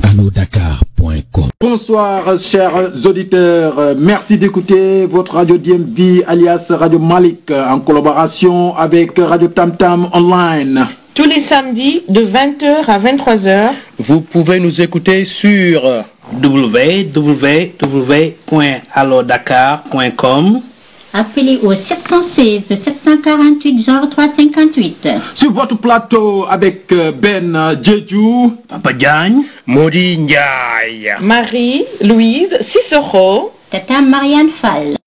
allodakar.com. Bonsoir chers auditeurs, merci d'écouter votre radio DMV alias Radio Malik en collaboration avec Radio Tam Tam Online. Tous les samedis de 20h à 23h. Vous pouvez nous écouter sur www.allodakar.com. Appelez au 716 748 0358. Sur votre plateau avec Ben Djedjou, Papa Diagne, Modi Ndiaye, Marie-Louise Cicero, Tata Marianne Fall.